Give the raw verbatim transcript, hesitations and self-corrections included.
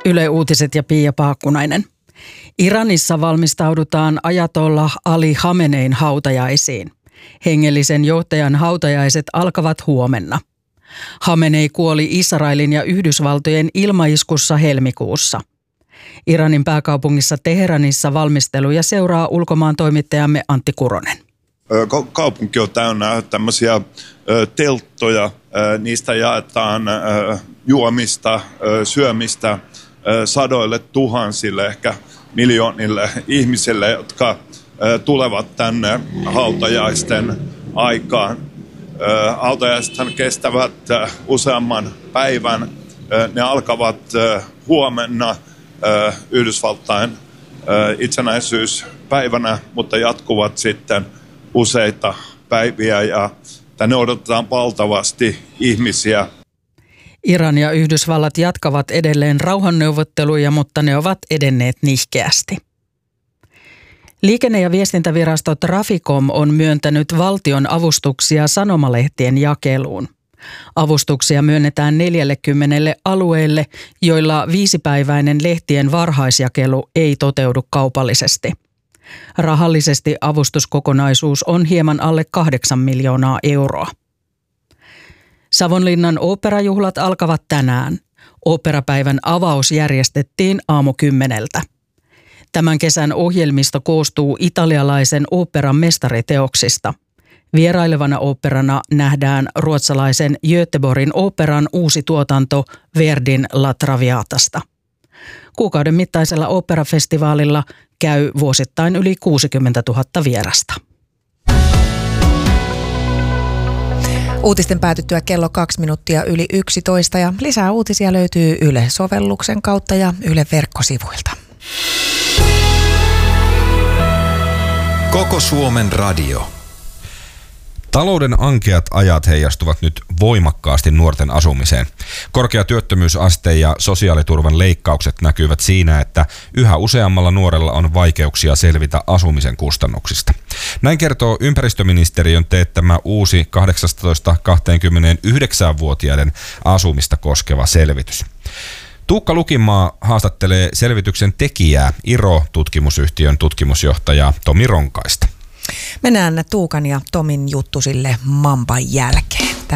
Yle Uutiset ja Pia Paakkunainen. Iranissa valmistaudutaan ajatollah Ali Khamenein hautajaisiin. Hengellisen johtajan hautajaiset alkavat huomenna. Khamenei kuoli Israelin ja Yhdysvaltojen ilmaiskussa helmikuussa. Iranin pääkaupungissa Teheranissa valmisteluja seuraa ulkomaan toimittajamme Antti Kuronen. Kaupunki on täynnä tämmöisiä telttoja, niistä jaetaan juomista, syömistä sadoille tuhansille, ehkä miljoonille ihmisille, jotka tulevat tänne hautajaisten aikaan. Hautajaisethan kestävät useamman päivän. Ne alkavat huomenna Yhdysvaltain itsenäisyyspäivänä, mutta jatkuvat sitten useita päiviä ja tänne odotetaan valtavasti ihmisiä. Iran ja Yhdysvallat jatkavat edelleen rauhanneuvotteluja, mutta ne ovat edenneet nihkeästi. Liikenne- ja viestintävirasto Traficom on myöntänyt valtion avustuksia sanomalehtien jakeluun. Avustuksia myönnetään neljällekymmenelle alueelle, joilla viisipäiväinen lehtien varhaisjakelu ei toteudu kaupallisesti. Rahallisesti avustuskokonaisuus on hieman alle kahdeksan miljoonaa euroa. Savonlinnan oopperajuhlat alkavat tänään. Oopperapäivän avaus järjestettiin aamukymmeneltä. Tämän kesän ohjelmisto koostuu italialaisen oopperan mestariteoksista. Vierailevana oopperana nähdään ruotsalaisen Göteborgin oopperan uusi tuotanto Verdin La Traviatasta. Kuukauden mittaisella oopperafestivaalilla käy vuosittain yli kuusikymmentätuhatta vierasta. Uutisten päätyttyä kello kaksi minuuttia yli yksitoista ja lisää uutisia löytyy Yle-sovelluksen kautta ja Yle verkkosivuilta. Koko Suomen radio. Talouden ankeat ajat heijastuvat nyt voimakkaasti nuorten asumiseen. Korkea työttömyysaste ja sosiaaliturvan leikkaukset näkyvät siinä, että yhä useammalla nuorella on vaikeuksia selvitä asumisen kustannuksista. Näin kertoo ympäristöministeriön teettämä uusi kahdeksantoista kaksikymmentäyhdeksän-vuotiaiden asumista koskeva selvitys. Tuukka Lukinmaa haastattelee selvityksen tekijää, I R O-tutkimusyhtiön tutkimusjohtajaa Tomi Ronkaista. Mennään Tuukan ja Tomin juttusille Mamban jälkeen.